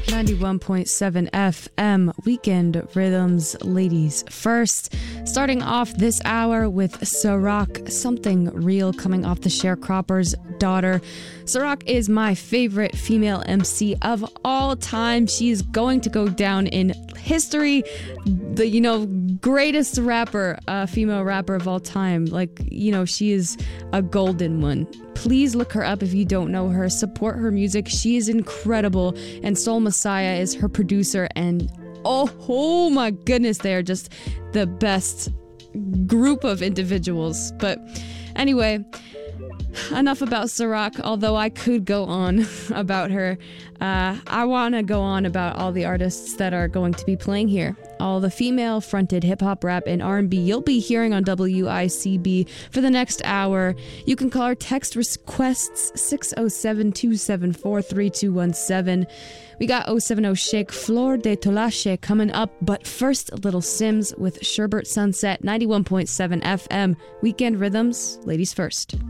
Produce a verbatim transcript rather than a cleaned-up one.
ninety-one point seven F M, Weekend Rhythms, ladies first. Starting off this hour with Ciroc, Something Real, coming off the Sharecropper's Daughter. Ciroc is my favorite female M C of all time. She is going to go down in history, the, you know, greatest rapper, uh, female rapper of all time. Like, you know, she is a golden one. Please look her up if you don't know her. Support her music. She is incredible. And Soul Messiah is her producer. And oh, oh my goodness, they are just the best group of individuals. But anyway, enough about Ciroc, although I could go on about her. Uh, I want to go on about all the artists that are going to be playing here. All the female-fronted hip-hop, rap, and R and B you'll be hearing on W I C B for the next hour. You can call our text requests six oh seven, two seven four, three two one seven. We got oh seven oh Shake Flor de Tolache coming up, but first, Little Sims with Sherbert Sunset, ninety-one point seven F M. Weekend Rhythms, ladies first.